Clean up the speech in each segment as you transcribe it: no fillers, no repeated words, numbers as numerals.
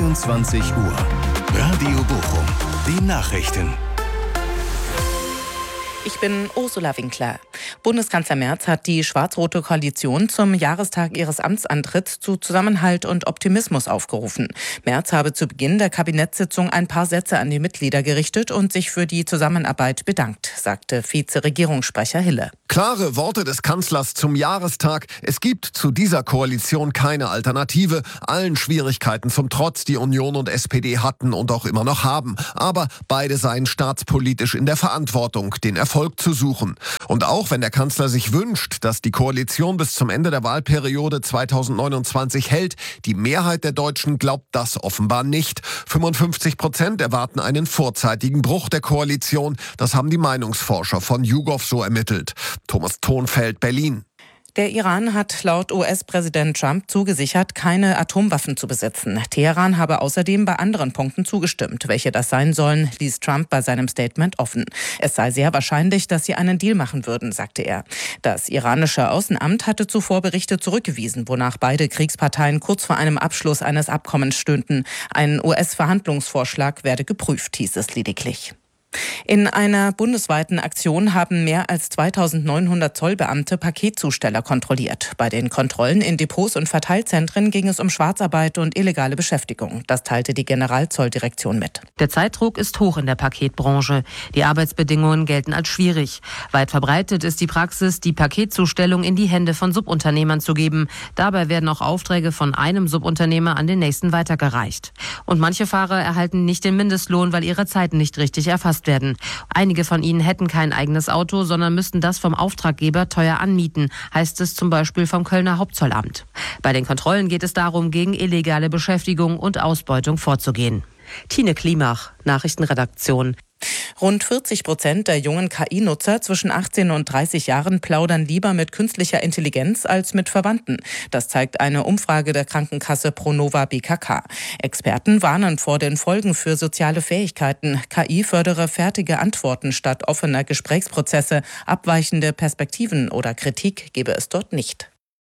22 Uhr. Radio Bochum. Die Nachrichten. Ich bin Ursula Winkler. Bundeskanzler Merz hat die schwarz-rote Koalition zum Jahrestag ihres Amtsantritts zu Zusammenhalt und Optimismus aufgerufen. Merz habe zu Beginn der Kabinettssitzung ein paar Sätze an die Mitglieder gerichtet und sich für die Zusammenarbeit bedankt, sagte Vize-Regierungssprecher Hille. Klare Worte des Kanzlers zum Jahrestag. Es gibt zu dieser Koalition keine Alternative. Allen Schwierigkeiten zum Trotz, die Union und SPD hatten und auch immer noch haben. Aber beide seien staatspolitisch in der Verantwortung, den Erfolg zu suchen. Und auch wenn der Kanzler sich wünscht, dass die Koalition bis zum Ende der Wahlperiode 2029 hält, die Mehrheit der Deutschen glaubt das offenbar nicht. 55% erwarten einen vorzeitigen Bruch der Koalition. Das haben die Meinungsforscher von YouGov so ermittelt. Thomas Thonfeld, Berlin. Der Iran hat laut US-Präsident Trump zugesichert, keine Atomwaffen zu besitzen. Teheran habe außerdem bei anderen Punkten zugestimmt. Welche das sein sollen, ließ Trump bei seinem Statement offen. Es sei sehr wahrscheinlich, dass sie einen Deal machen würden, sagte er. Das iranische Außenamt hatte zuvor Berichte zurückgewiesen, wonach beide Kriegsparteien kurz vor einem Abschluss eines Abkommens stünden. Ein US-Verhandlungsvorschlag werde geprüft, hieß es lediglich. In einer bundesweiten Aktion haben mehr als 2.900 Zollbeamte Paketzusteller kontrolliert. Bei den Kontrollen in Depots und Verteilzentren ging es um Schwarzarbeit und illegale Beschäftigung. Das teilte die Generalzolldirektion mit. Der Zeitdruck ist hoch in der Paketbranche. Die Arbeitsbedingungen gelten als schwierig. Weit verbreitet ist die Praxis, die Paketzustellung in die Hände von Subunternehmern zu geben. Dabei werden auch Aufträge von einem Subunternehmer an den nächsten weitergereicht. Und manche Fahrer erhalten nicht den Mindestlohn, weil ihre Zeiten nicht richtig erfasst werden. Einige von ihnen hätten kein eigenes Auto, sondern müssten das vom Auftraggeber teuer anmieten, heißt es zum Beispiel vom Kölner Hauptzollamt. Bei den Kontrollen geht es darum, gegen illegale Beschäftigung und Ausbeutung vorzugehen. Tine Klimach, Nachrichtenredaktion. Rund 40% der jungen KI-Nutzer zwischen 18 und 30 Jahren plaudern lieber mit künstlicher Intelligenz als mit Verwandten. Das zeigt eine Umfrage der Krankenkasse Pronova BKK. Experten warnen vor den Folgen für soziale Fähigkeiten. KI fördere fertige Antworten statt offener Gesprächsprozesse. Abweichende Perspektiven oder Kritik gebe es dort nicht.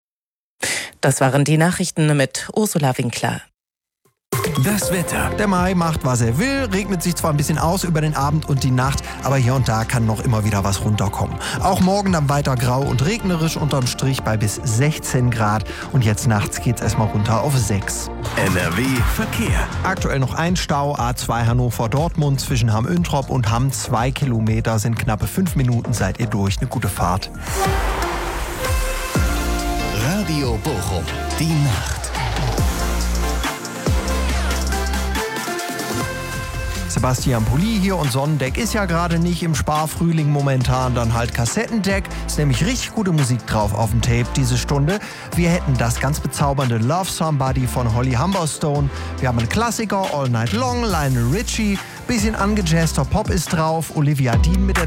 Das waren die Nachrichten mit Ursula Winkler. Das Wetter. Der Mai macht, was er will, regnet sich zwar ein bisschen aus über den Abend und die Nacht, aber hier und da kann noch immer wieder was runterkommen. Auch morgen dann weiter grau und regnerisch, unterm Strich bei bis 16 Grad. Und jetzt nachts geht's erstmal runter auf 6. NRW Verkehr. Aktuell noch ein Stau, A2 Hannover-Dortmund zwischen Hamm-Üntrop und Hamm. 2 Kilometer sind knappe 5 Minuten, seid ihr durch. Eine gute Fahrt. Radio Bochum. Die Nacht. Sebastian Pulli hier und Sonnendeck ist ja gerade nicht im Sparfrühling momentan, dann halt Kassettendeck. Ist nämlich richtig gute Musik drauf auf dem Tape diese Stunde. Wir hätten das ganz bezaubernde Love Somebody von Holly Humberstone. Wir haben einen Klassiker, All Night Long, Lionel Richie. Bisschen angejazzter Pop ist drauf, Olivia Dean mit der